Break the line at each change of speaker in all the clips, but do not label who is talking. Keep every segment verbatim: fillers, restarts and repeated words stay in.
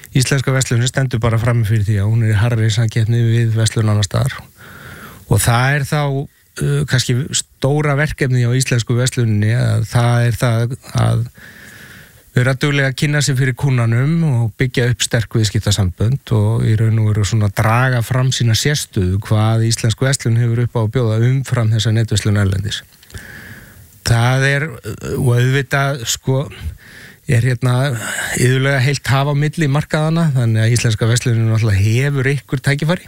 íslenska verslunin stendur bara frammi fyrir því að hún er í harðri samkeppni við verslun annars staðar og það er þá uh, kannski stóra verkefni á íslensku versluninni að það er það að vera duglega að kynna sig fyrir kúnnanum og byggja upp sterk viðskiptasambönd og í raun og veru svona draga fram sína sérstöðu hvað íslensk verslun hefur upp á að bjóða umfram þessa netverslun erlendis. Það er, og auðvitað, sko, er hérna yfirlega heilt hafa á milli markaðana, þannig að íslenska verslunin náttúrulega hefur ykkur tækifæri.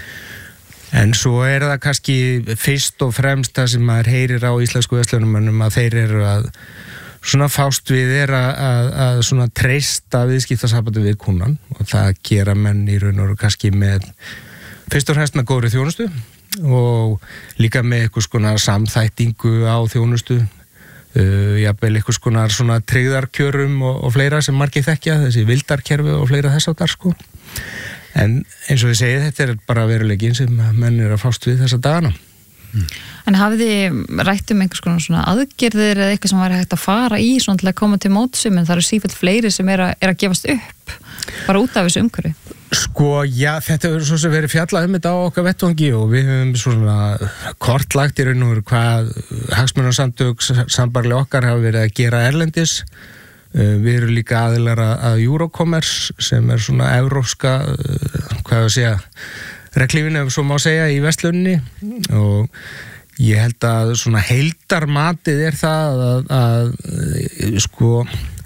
En svo er það kannski fyrst og fremst það sem maður heyrir á íslensku verslunumönnum að þeir eru að svona fást við er að, að, að svona treysta viðskiptasambandi við kúnnan og það gera menn í raun og veru kannski með fyrst og fremst með góðri þjónustu og líka með eitthvað skonar samþættingu á þjónustu uh, jafnvel eitthvað skonar svona tryggðarkjörum og, og fleira sem margir þekkja, þessi vildarkerfi og fleira þess áttar sko en eins og ég segi þetta er bara veruleikin sem menn er að fást við þessa dagana.
Mm. En hafið þið rætt um einhvers konar svona aðgerðir eða eitthvað sem væri hægt að fara í svona til að koma til mótsum en það eru sífellt fleiri sem er að, er að gefast upp bara út af þessu umhverfi?
Sko, já, þetta hefur svo sem verið fjallað um þetta á okkar vettvangi og við höfum svona kortlagt í raun og veru hvað hagsmunasamtök sambarlega okkar hafa verið að gera erlendis. Við erum líka aðilar að Eurocommerce sem er svona evrópska, hvað að segja, reglífin ef svo má segja í versluninni og ég held að svona heildarmatið er það að, að, að sko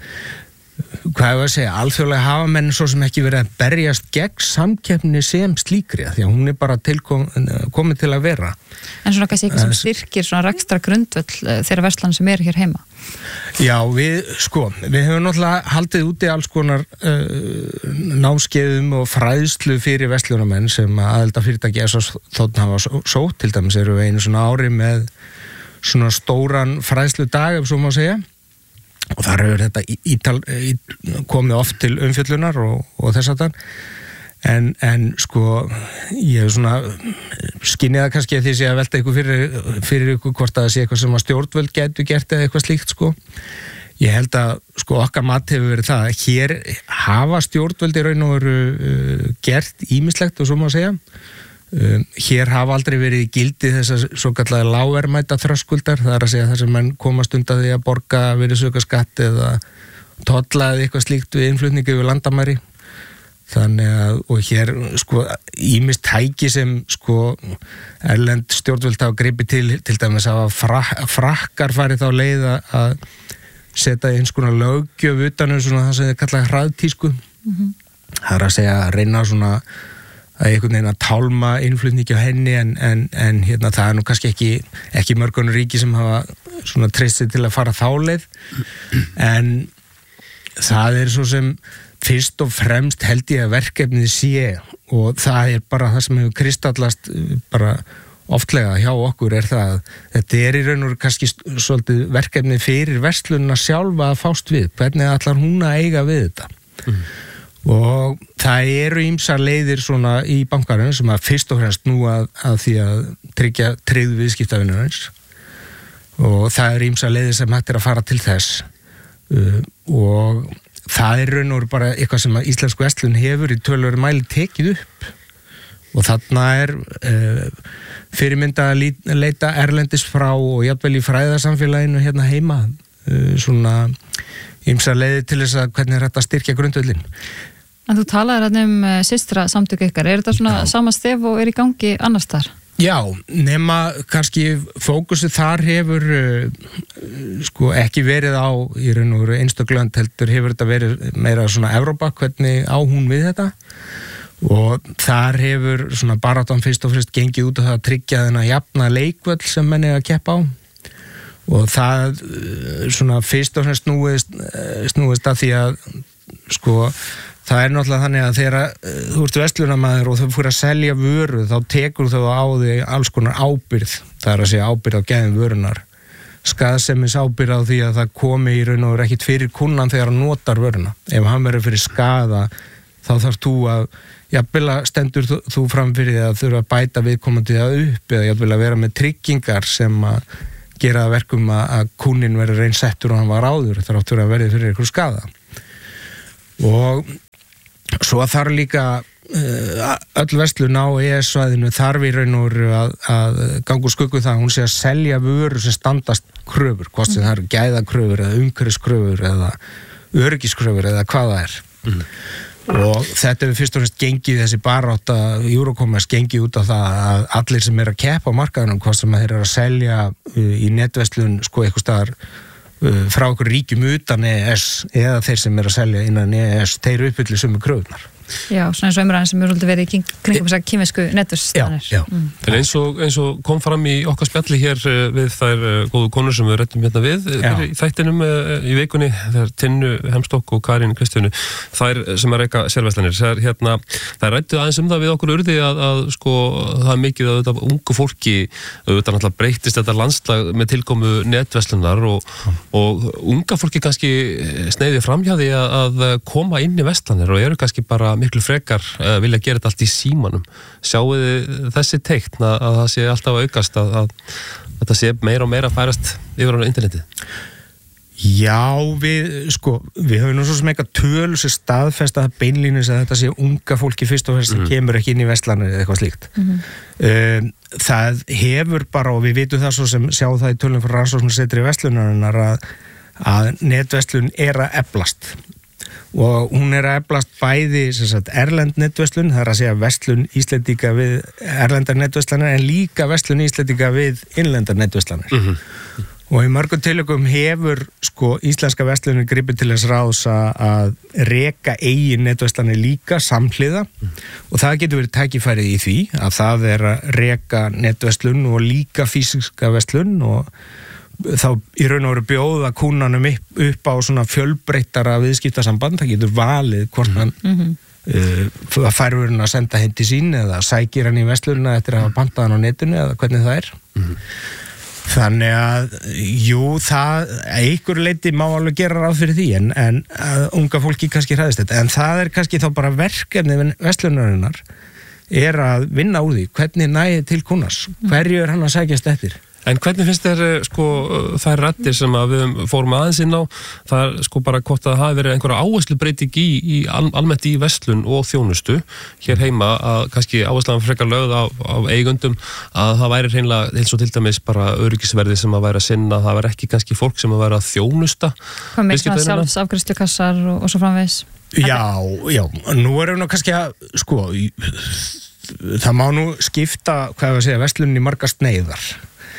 hvað ég var að segja, alþjóðlega hafa menn svo sem ekki verið að berjast gegn samkeppni sem slíkri, því að hún er bara tilkom, komið til að vera.
En svona kannski eitthvað sem styrkir svona rekstra grundvöll þeirra verslan sem eru hér heima?
Já, við, sko, við höfum náttúrulega haldið úti alls konar uh, námskeiðum og fræðslu fyrir verslunarmenn sem aðelda fyrirtæki S S þótt hafa sótt, til dæmis eru við einu svona ári með svona stóran fræðsludag, ef svo má segja. Og þar hefur þetta ítal, í, komið oft til umfjöllunar og, og þess að það en, en sko ég hef svona skinnið það kannski að því sé að velta ykkur fyrir, fyrir ykkur hvort að það sé eitthvað sem að stjórnvöld getur gert eða eitthvað slíkt sko ég held að sko okkar mat hefur verið það að hér hafa stjórnvöld í raun og veru uh, gert ýmislegt og svo má segja Um, hér hafa aldrei verið í gildi þessar svo kallega lágverðmæta þröskuldar, það er að segja þar sem menn komast undan því að borga virðisaukaskatt eða tolla eða eitthvað slíkt við innflutningu yfir landamæri þannig að, og hér sko ýmist tæki sem sko erlend stjórnvöld hafa gripið til, til dæmis hafa frak, frakkar farið þá leið að setja eins konar löggjöf utanum svona það sem þið kallaði hraðtísku mm-hmm. það er að segja að reyna svona að einhvern veginn að tálma innflutningi á henni en, en, en hérna það er nú kannski ekki, ekki mörgunum ríki sem hafa svona treyst sig til að fara þá leið en það er svo sem fyrst og fremst held ég að verkefnið sé og það er bara það sem hefur kristallast bara oftlega hjá okkur er það að þetta er í raun og kannski svolítið verkefnið fyrir verslunina sjálfa að fást við, hvernig ætlar hún að eiga við þetta mm. og það eru ýmsar leiðir svona í bankanum sem að fyrst og fremst nú að, að því að tryggja tryggð viðskiptavinarins og það eru ýmsar leiðir sem hægt er að fara til þess uh, og það er raun og bara eitthvað sem að íslensku verslun hefur í töluverðu mæli tekið upp og þarna er uh, fyrirmynda að leita erlendis frá og jafnvel í fræðasamfélaginu hérna heima uh, svona ýmsar leiðir til þess að hvernig er þetta að styrkja grundvöllin.
En þú talaðir hérna um uh, systra samtök ykkar, er þetta svona Já. Sama stef og er í gangi annars þar?
Já, nema kannski fókusið þar hefur uh, sko ekki verið á í raun og veru einstöklönd heldur hefur þetta verið meira svona Evrópa, hvernig á hún við þetta og þar hefur svona baráttan fyrst og fremst gengið út af það að tryggja þennan jafna leikvöll sem menn er að keppa á og það svona fyrst og fremst snúist, snúist að því að sko það er náttúrulega þannig að þegar þú ert verslunarmaður og þú fyrir að selja vöru þá tekur þú á þig alls konar ábyrgð, það er að segja ábyrgð á gæðum vörunar, skaðsemis ábyrgð á því að það komi í raun og veru ekkit fyrir kunnan þegar hann notar vöruna, ef hann verður fyrir skaða þá þarf þú að jafnvel að stendur þú, þú fram fyrir að þurfa að bæta viðkomandi það upp eða jafnvel að vera með tryggingar sem að gera það verkum að kúnin verður einn settur og hann var áður þar áttur að verði fyrir eitthvað skaða og svo þarf líka uh, öll verslun á E E S-svæðinu þarf í raun og veru að, að ganga úr skuggu það að hún sé að selja vörur sem standast kröfur, hvort sem það eru gæðakröfur eða umhverfiskröfur eða öryggiskröfur eða hvað það er. Mm. Og þetta hefur fyrst og fremst gengið þessi barátta Eurocommerce gengið út á það að allir sem er að keppa á markaðunum, hvort sem þeir eru að selja í netverslun sko eitthvað staðar frá okkur ríkjum utan E E S eða þeir sem er að selja innan E E S, þeir uppfylli sömu kröfunar.
Já, svona eins og umræðin sem eru alltaf verið í kringum þessar kýmversku netverslunir.
Já, já.
Mm.
En eins og, eins og kom fram í okkar spjalli hér við þær góðu konur sem við ræddum hérna við í þættinum í vikunni, þær Tinnu Hemstokk og Karin Kristjánu, þær sem er reyka sérverslanir, þær hérna, þær ræddu aðeins um það við okkur urði að, að sko það er mikið að þetta ungu fólki, auðvitað náttúrulega breytist þetta landslag með tilkomu netverslunar og, og unga fólki kannski sneiði framhjá því að, að koma inn í verslanir og eru kannski bara miklu frekar uh, vilja gera þetta allt í símanum. Sjáu þið þessi teikn að, að það sé alltaf að aukast að, að, að þetta sé meira og meira að færast yfir á internetið?
Já, við, sko, við höfum nú svo sem eitthvað tölu sem staðfesta það beinlínis að þetta sé unga fólki fyrst og fyrst sem mm. kemur ekki inn í verslanir eða eitthvað slíkt. Mm. Um, það hefur bara, og við vitum það svo sem sjá það í tölum fyrir rannsóknarsetri verslunarinnar að, að netverslun er að eflast. Og hún er að eflast bæði sagt, erlend netverslun, það er að segja verslun Íslendinga við erlendar netverslanir en líka verslun Íslendinga við innlendar netverslanir. Mm-hmm. Og í mörgum tilökum hefur sko íslenska verslunir gripið til þess ráðs að reka eigin netverslanir líka samhliða mm. og það getur verið tækifærið í því að það er að reka netverslun og líka fysiska verslun og þá í raun og veru bjóða kúnanum upp, upp á svona fjölbreyttara viðskiptasamband, það getur valið hvort hann mm-hmm. uh, fær vöruna að senda heim til sín eða sækir hann í verslunina eftir að hafa pantað hann á netinu eða hvernig það er. Mm-hmm. Þannig að, jú, það einhver leiti má alveg gera ráð fyrir því en, en uh, unga fólki kannski hræðist þetta, en það er kannski þá bara verkefni verslunarinnar er að vinna úr því, hvernig næði til kúnans, hverju er hann að sækjast eftir.
En hvernig finnst þér sko þær raddir sem að við fórum aðeins inn á, það er sko bara hvort að það hafi verið einhverja áherslubreyting í, í al, almennt í verslun og þjónustu hér heima að kannski áherslan frekar lögð af, af eigundum að það væri hreinlega eins og til dæmis bara öryggisverði sem að væri að sinna, það væri ekki kannski fólk sem að væri að þjónusta.
Hvað með svona sjálfsafgreiðslukassar og, og svo framvegis?
Já, já, nú erum við nú kannski að sko, það má nú skipta, hvað ég að segja, verslunin í margar sneiðar.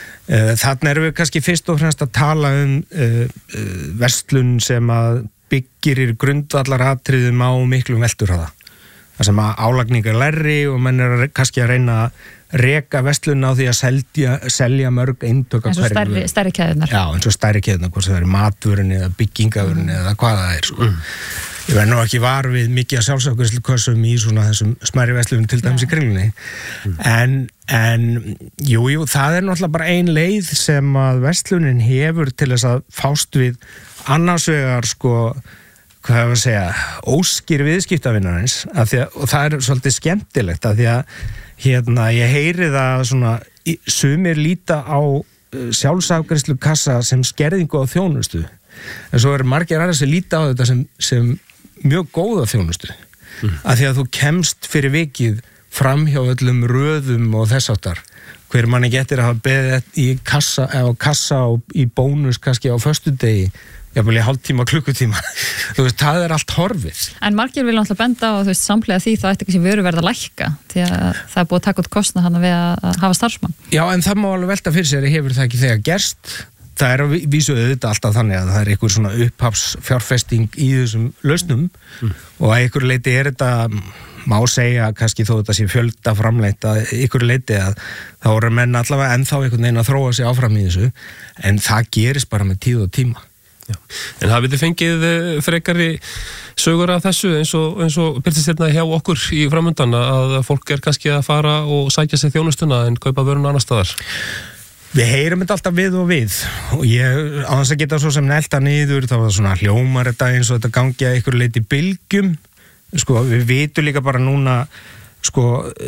Þannig erum við kannski fyrst og fremst að tala um uh, uh, verslun sem að byggir í grundvallaratriðum á miklum velturhraða. Það sem að álagningar lærri og menn er kannski að reyna að reka verslun á því að selja, selja mörg eintök af hverju.
Eins og stærri keðunar.
Já, eins og stærri keðunar, hvort það er matvörun eða byggingavörun mm. eða hvað það er, sko. Mm. Ég verð nú ekki var við mikið að sjálfsafgreiðslukössum í svona þessum smærri verslunum til dæmis í Kringlunni. Mm. En, en, jú, jú, það er náttúrulega bara ein leið sem að verslunin hefur til þess að fást við annars vegar, sko, hvað hefur að segja, óskir viðskiptavinnarins, og það er svolítið skemmtilegt, af því að, hérna, ég heyri það svona, sumir líta á sjálfsafgreiðslukassa sem skerðingu á þjónustu, en svo er margir aðeins að líta á þetta sem, sem mjög góða þjónustu mm. af því að þú kemst fyrir vikið fram hjá öllum röðum og þess áttar hver manni getur að hafa beðið í kassa eða kassa og í bónus kannski á föstudegi, jafnvel í hálftíma klukkutíma, þú veist, það er allt horfið. En
margir vilja alltaf benda á, þú veist, samhliða því þá ætti ekki sem vöru verða að lækka því að það er búið að taka út kostnað hann við að hafa starfsmann.
Já, en það má alveg velta fyrir sér, hefur það ekki þegar gerst. Það er að vísu auðvitað alltaf þannig að það er einhver svona upphafsfjárfesting í þessum lausnum mm. og að einhver leiti er þetta, má segja kannski þó þetta sé fjölda framleitt að einhver leiti að þá eru menn allavega ennþá einhvern veginn að þróa sig áfram í þessu en það gerist bara með tíð og tíma.
Já. En hafið þið fengið frekari sögur af þessu eins og, eins og byrtist hérna hjá okkur í framöndan að fólk er kannski að fara og sækja sig þjónustuna en kaupa vöruna annar staðar?
Við heyrum þetta alltaf við og við og ég, á þess að geta svo sem nelta niður, þá var það svona hljómar þetta eins og þetta gangi að einhver leiti bylgjum, sko, við vitum líka bara núna, sko,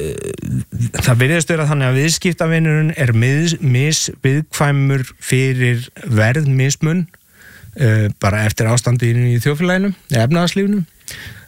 það virðist vera þannig að viðskiptavinurinn er mis, misviðkvæmur fyrir verðmismun, uh, bara eftir ástandinu í þjóðfélaginu, efnahagslífinu,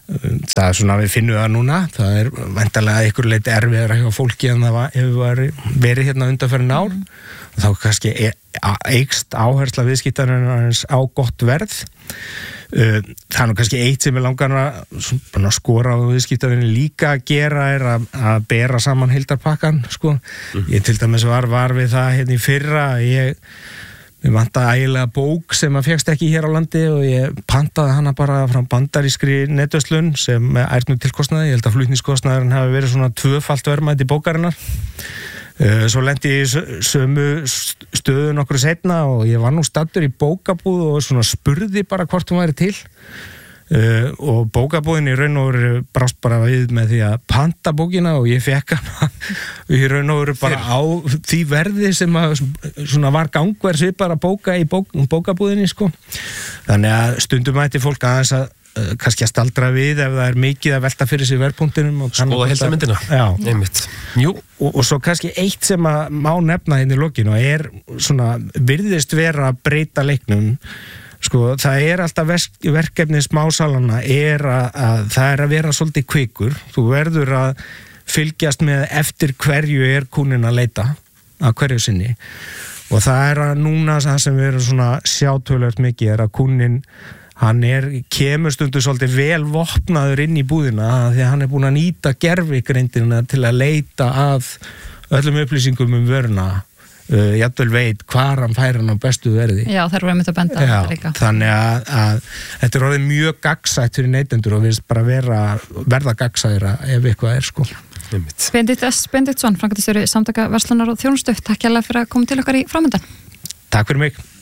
það er svona, við finnum það núna, það er væntanlega einhver leiti erfiðara hjá fólki en það hefur verið hérna undanfarin ár, mm. þá kannski eykst áhersla viðskiptarins á gott verð. Það er nú kannski eitt sem er langar að skora á viðskiptarinn líka að gera er að, að bera saman heildarpakkan, sko. Mm. Ég til dæmis var, var við það hérna í fyrra, ég Við vantaði ægilega bók sem að fékkst ekki hér á landi og ég pantaði hana bara frá bandarískri netverslun sem er nú tilkostnaði. Ég held að flutningskostnaðurinn hafi verið svona tvöfalt verðmæti bókarinnar. Svo lendi ég sömu stöðu nokkru seinna og ég var nú staddur í bókabúð og svona spurði bara hvort hún væri til. Uh, og bókabúðin í raun og veru brást bara við með því að panta bókina og ég fekk hana í raun og veru bara á því verði sem að svona var gangverð svipar að bóka í bók, bókabúðinni sko. Þannig að stundum mætti fólk aðeins að uh, kannski að staldra við ef það er mikið að velta fyrir sig verðpunktinum og
skoða heildarmyndina.
Já,
einmitt. Jú.
Og, og svo kannski eitt sem að má nefna hérna í lokinu og er svona virðist vera að breyta leiknum. Sko, það er alltaf verkefni smásalana er að, að það er að vera svolítið kvikur. Þú verður að fylgjast með eftir hverju er kúnin að leita að hverju sinni. Og það er að núna það sem við erum svona sjátölört mikið er að kúnin, hann er, kemur stundu svolítið vel vopnaður inn í búðina því að hann er búin að nýta gervigreindina til að leita að öllum upplýsingum um vöruna. Uh, jafnvel veit hvar hann fær hann á bestu verði.
Já, það eru einmitt að benda
Já,
líka.
Þannig að, að þetta er orðið mjög gagnsætt fyrir neytendur og við bara vera, verða gagnsæra ef eitthvað er sko.
Benedikt S. Benediktsson, framkvæmdastjóri Samtaka verslunar og þjónustu, takk hérlega fyrir að koma til okkar í framöndan.
Takk fyrir mig.